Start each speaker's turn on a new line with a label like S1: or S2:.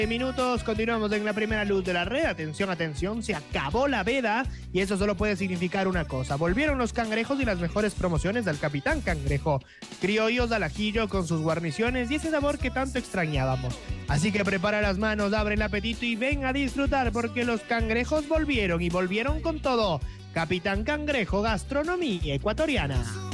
S1: Minutos, continuamos en la primera luz de la red. Atención, atención, se acabó la veda y eso solo puede significar una cosa: volvieron los cangrejos y las mejores promociones del Capitán Cangrejo. Criollos al ajillo con sus guarniciones y ese sabor que tanto extrañábamos. Así que prepara las manos, abre el apetito y ven a disfrutar, porque los cangrejos volvieron y volvieron con todo. Capitán Cangrejo, gastronomía ecuatoriana.